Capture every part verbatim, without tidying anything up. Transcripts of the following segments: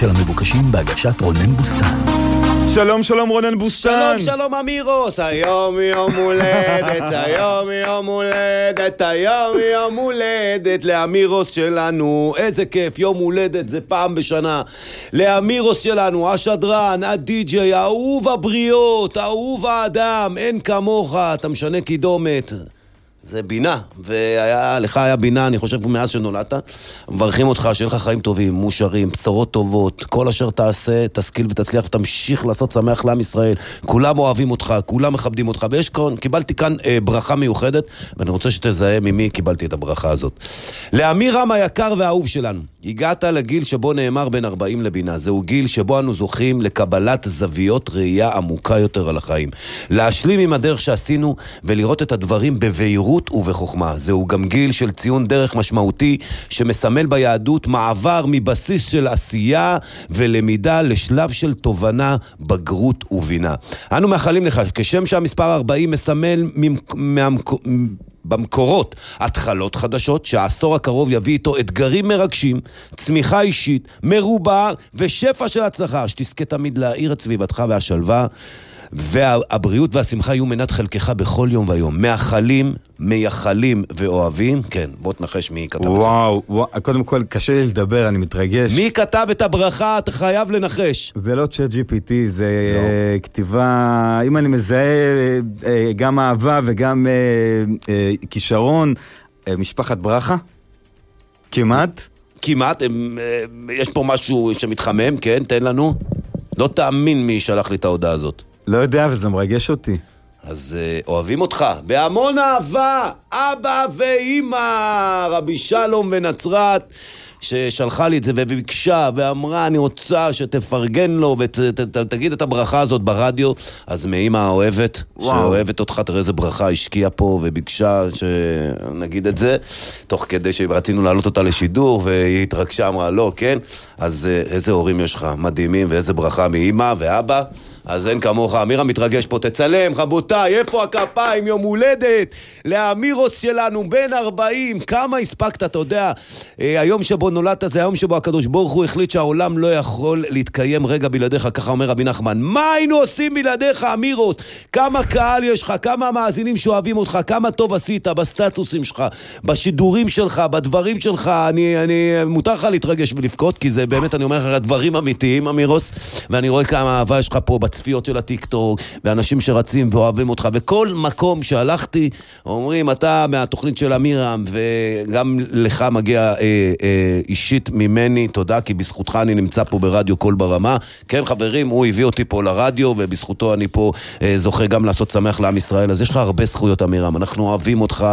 של המבוקשים בהגשת רונן בוסטן. שלום שלום רונן בוסטן. שלום שלום אמירוס, היום יום הולדת, היום יום הולדת, היום יום הולדת לאמירוס שלנו. איזה כיף, יום הולדת זה פעם בשנה. לאמירוס שלנו, השדרן, הדי-ג'יי, אהוב הבריות, אהוב האדם, אין כמוך, אתה משנה קידומת. זה בינה, ולך היה בינה, אני חושב, מאז שנולדת. מברכים אותך, שיהיה לך חיים טובים, מושרים, בשורות טובות, כל אשר תעשה, תשכיל ותצליח ותמשיך לעשות שמח לעם ישראל. כולם אוהבים אותך, כולם מכבדים אותך, ויש כאן, קיבלתי כאן אה, ברכה מיוחדת, ואני רוצה שתזהה ממי קיבלתי את הברכה הזאת. לאמירם היקר והאהוב שלנו, הגעת לגיל שבו נאמר בין ארבעים לבינה. זהו גיל שבו אנו זוכים לקבלת זוויות ראייה עמוקה יותר על החיים. להשלים עם הדרך שעשינו ולראות את הדברים בבהירות ובחוכמה. זהו גם גיל של ציון דרך משמעותי שמסמל ביהדות מעבר מבסיס של עשייה ולמידה לשלב של תובנה, בגרות ובינה. אנו מאחלים לך, כשם שהמספר ארבעים מסמל מהמקום... במקורות, התחלות חדשות, שהעשור הקרוב יביא איתו אתגרים מרגשים, צמיחה אישית, מרובה ושפע של הצלחה, שתזכה תמיד להאיר את סביבתך והשלווה, והבריאות והשמחה יהיו מנת חלקך בכל יום ויום. מאחלים, מייחלים ואוהבים. כן, בוא תנחש מי כתב את זה. וואו, וואו, קודם כל קשה לי לדבר, אני מתרגש. מי כתב את הברכה? אתה חייב לנחש. זה לא צ'אט ג'י פי טי, זה לא. כתיבה, אם אני מזהה גם אהבה וגם כישרון, משפחת ברכה? כמעט? כמעט, יש פה משהו שמתחמם, כן, תן לנו. לא תאמין מי שלח לי את ההודעה הזאת. לא יודע, וזה מרגש אותי. אז uh, אוהבים אותך בהמון אהבה, אבא ואמא, רבי שלום ונצרת, ששלחה לי את זה וביקשה ואמרה אני רוצה שתפרגן לו ותגיד את הברכה הזאת ברדיו. אז מאמא האוהבת, שאוהבת אותך, תראה איזה ברכה השקיעה פה וביקשה שנגיד את זה, תוך כדי שרצינו להעלות אותה לשידור והיא התרגשה, אמרה לא, כן. אז uh, איזה הורים יש לך מדהימים, ואיזה ברכה מאמא ואבא. אז אין כמוך, אמירה מתרגש פה, תצלם, רבותיי, איפה הכפיים, יום הולדת, לאמירוס שלנו, בן ארבעים, כמה הספקת, אתה יודע, היום שבו נולדת זה היום שבו הקדוש ברוך הוא החליט שהעולם לא יכול להתקיים רגע בלעדיך, ככה אומר רבי נחמן, מה היינו עושים בלעדיך, אמירוס? כמה קהל יש לך, כמה מאזינים שאוהבים אותך, כמה טוב עשית בסטטוסים שלך, בשידורים שלך, בדברים שלך, אני, אני, מותר לך להתרגש ולפקוט, כי זה באמת, אני אומר לך, דברים אמיתיים, אמירוס, ואני רואה כמה אהבה יש לך פה צפיות של הטיק-טוק, ואנשים שרצים ואוהבים אותך, וכל מקום שהלכתי, אומרים, אתה מהתוכנית של אמירם, וגם לך מגיע אה, אה, אישית ממני, תודה, כי בזכותך אני נמצא פה ברדיו קול ברמה. כן, חברים, הוא הביא אותי פה לרדיו, ובזכותו אני פה אה, זוכה גם לעשות שמח לעם ישראל, אז יש לך הרבה זכויות, אמירם, אנחנו אוהבים אותך,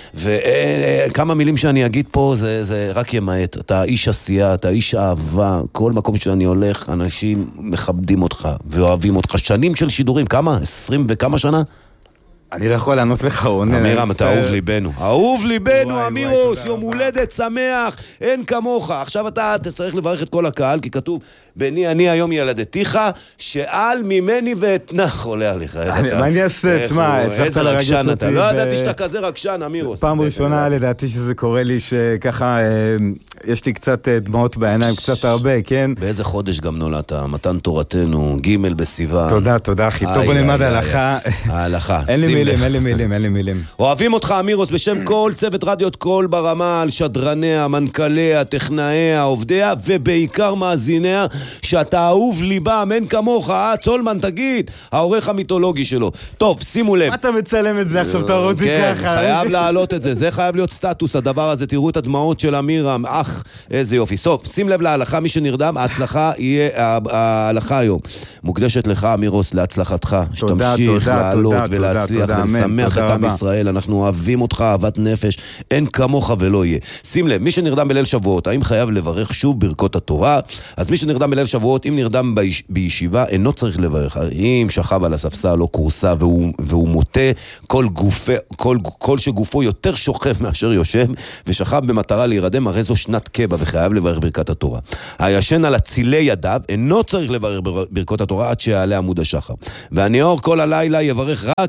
וכמה אה, מילים שאני אגיד פה, זה, זה רק ימעט. אתה איש עשייה, אתה איש אהבה, כל מקום שאני הולך, אנשים מכבדים אותך, ואוהבים אותך. שנים של שידורים, כמה? עשרים וכמה שנה? אני לא יכול לענות לך, רונן. אמירם, אתה אהוב ליבנו. אהוב ליבנו, אמירוס, יום הולדת שמח, אין כמוך. עכשיו אתה תצטרך לברך את כל הקהל, כי כתוב, בני אני היום ילדתיך, שאל ממני ואתנח עולה עליך. מה אני אעשה? תשמע, איזה רגשן אתה. לא ידעתי שאתה כזה רגשן, אמירוס. פעם ראשונה לדעתי שזה קורה לי, שככה יש לי קצת דמעות בעיניים, קצת הרבה, כן? באיזה חודש גם נולדת, מתן תורתנו, ג' בסיוון. תודה, תודה, אחי. טוב, בוא נלמד ההלכה. ההלכה. אין לי מילים, אין לי מילים, אין לי מילים. אוהבים אותך, אמירוס, בשם כל צוות רדיו קול ברמה, על שדרניה, מנכ"ליה, טכנאיה, עובדיה, ובעיקר מאזיניה, שאתה אהוב ליבם, אין כמוך, אה, צולמן, תגיד, העורך המיתולוגי שלו. טוב, שימו לב. מה אתה מצלם את זה עכשיו, תראו אותי כן, ככה? חייב להעלות את זה, זה חייב להיות סטטוס, הדבר הזה, תראו את הדמעות של אמירם, אך, איזה יופי. סוף, שים לב להלכה, מי שנרדם, ההצלחה יהיה, ההלכה היום, מוקדשת לך, אמירוס, להצלחתך, שתמשיך לעלות ולהצליח ולשמח את עם ישראל, אנחנו אוהבים אותך, אהבת נפש, אין כמוך ולא יהיה. שים לב, מי שנרדם בליל שבועות, האם חייב לברך שוב ברכות התורה? אז מי שנרדם בליל שבועות, אם נרדם ביש, בישיבה, אינו צריך לברך. אם שכב על הספסל או קורסה והוא, והוא מוטה, כל, גופה, כל, כל שגופו יותר שוכב מאשר יושב, ושכב במטרה להירדם, הרי זו שנת קבע וחייב לברך ברכת התורה. הישן על הצילי ידיו, אינו צריך לברך ברכות התורה עד שיעלה עמוד השחר. והניאור כל הלילה יברך רק לאחר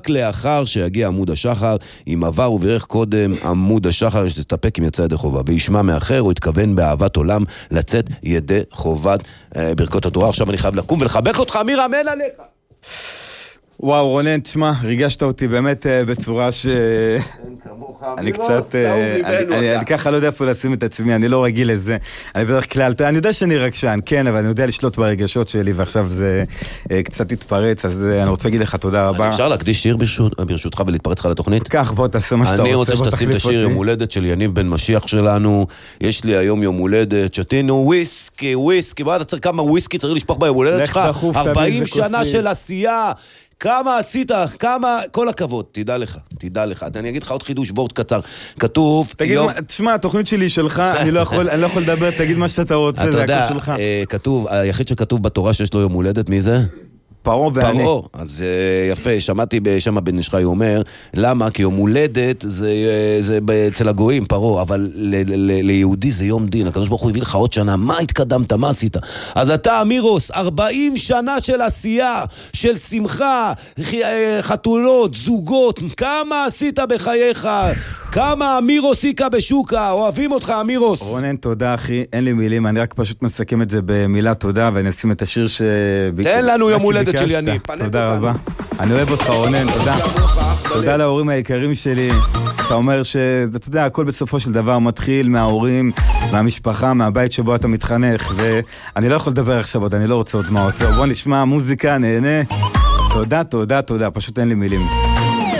לאחר שיגיע עמוד השחר, אם עבר וברך קודם עמוד השחר, יש להסתפק עם יצא ידי חובה, וישמע מאחר, הוא התכוון באהבת עולם לצאת ידי חובת אה, ברכות התורה. עכשיו אני חייב לקום ולחבק אותך, אמיר, אמן עליך. וואו, רונן, תשמע, ריגשת אותי באמת בצורה ש... אני קצת... אני ככה לא יודע איפה לשים את עצמי, אני לא רגיל לזה. אני בדרך כלל... אני יודע שאני רגשן, כן, אבל אני יודע לשלוט ברגשות שלי, ועכשיו זה קצת התפרץ, אז אני רוצה להגיד לך תודה רבה. אפשר להקדיש שיר ברשותך ולהתפרץ לך לתוכנית? כך, בוא תעשה מה שאתה רוצה. אני רוצה שתשים את השיר יום הולדת של יניב בן משיח שלנו. יש לי היום יום הולדת, שתינו וויסקי, וויסקי, מה אתה צריך כמה וויסקי צריך לשפוך ביום הולדת שלך? ארבעים שנה של עשייה. כמה עשית, כמה, כל הכבוד, תדע לך, תדע לך. אני אגיד לך עוד חידוש בורד קצר. כתוב... תגיד, תשמע, התוכנית שלי שלך, אני לא יכול, אני לא יכול לדבר, תגיד מה שאתה רוצה, זה הכל שלך. אתה יודע, כתוב, היחיד שכתוב בתורה שיש לו יום הולדת, מי זה? פרעה ואני. פרעה, אז יפה, שמעתי בשם הבן נשחי אומר, למה? כי יום הולדת זה, זה אצל הגויים, פרעה, אבל ל, ל, ליהודי זה יום דין, הקדוש ברוך הוא הביא לך עוד שנה, מה התקדמת, מה עשית? אז אתה אמירוס, ארבעים שנה של עשייה, של שמחה, חתולות, זוגות, כמה עשית בחייך? כמה אמירוס היקה בשוקה? אוהבים אותך אמירוס. רונן, תודה אחי, אין לי מילים, אני רק פשוט מסכם את זה במילה תודה, ואני אשים את השיר ש... תן לנו יום הולדת של יניב. תודה רבה. אני אוהב אותך רונן, תודה. תודה להורים היקרים שלי. אתה אומר שאתה יודע, הכל בסופו של דבר מתחיל מההורים, מהמשפחה, מהבית שבו אתה מתחנך, ואני לא יכול לדבר עכשיו עוד, אני לא רוצה עוד מה רוצה. בוא נשמע מוזיקה, נהנה. תודה, תודה, תודה, פשוט אין לי מילים.